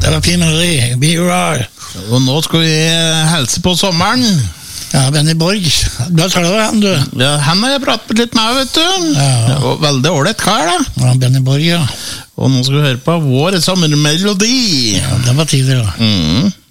Det var pinlig, birar. Og nå skal vi helse på sommeren. Ja, Benny Borg. Da tar det han, du. Ja, han har jeg pratet litt med, vet du. Ja. Og veldig ålreit kar, da. Ja, Benny Borg, ja. Og nå skal vi høre på vår sommermelodi. Ja, det var tidligere. Mhm.